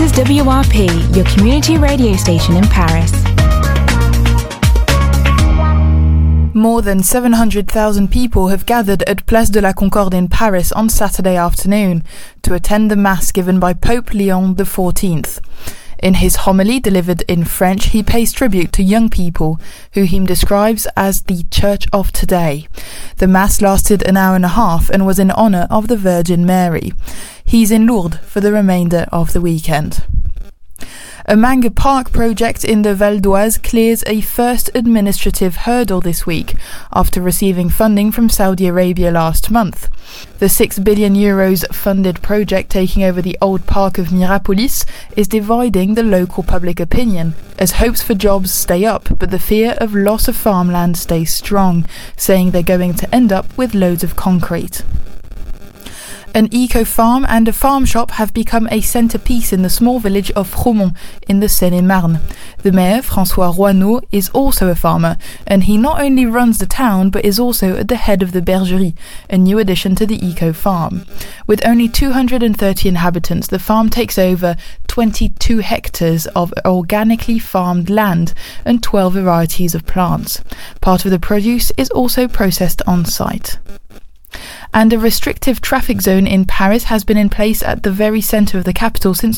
is WRP, your community radio station in Paris. More than 700,000 people have gathered at Place de la Concorde in Paris on Saturday afternoon to attend the Mass given by Pope Leon XIV. In his homily delivered in French, he pays tribute to young people, who he describes as the Church of today. The Mass lasted an hour and a half and was in honour of the Virgin Mary. He's in Lourdes for the remainder of the weekend. A Manga Park project in the Val d'Oise clears a first administrative hurdle this week after receiving funding from Saudi Arabia last month. The €6 billion funded project taking over the old park of Mirapolis is dividing the local public opinion, as hopes for jobs stay up but the fear of loss of farmland stays strong, saying they're going to end up with loads of concrete. An eco-farm and a farm shop have become a centrepiece in the small village of Romont in the Seine-et-Marne. The mayor, François Roineau, is also a farmer, and he not only runs the town but is also at the head of the Bergerie, a new addition to the eco-farm. With only 230 inhabitants, the farm takes over 22 hectares of organically farmed land and 12 varieties of plants. Part of the produce is also processed on site. And a restrictive traffic zone in Paris has been in place at the very centre of the capital since